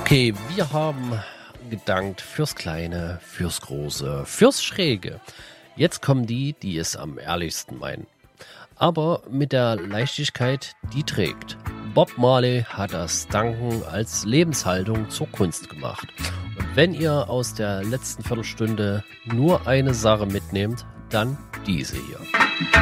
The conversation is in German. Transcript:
Okay, wir haben gedankt fürs Kleine, fürs Große, fürs Schräge. Jetzt kommen die, die es am ehrlichsten meinen. Aber mit der Leichtigkeit, die trägt. Bob Marley hat das Danken als Lebenshaltung zur Kunst gemacht. Und wenn ihr aus der letzten Viertelstunde nur eine Sache mitnehmt, dann diese hier.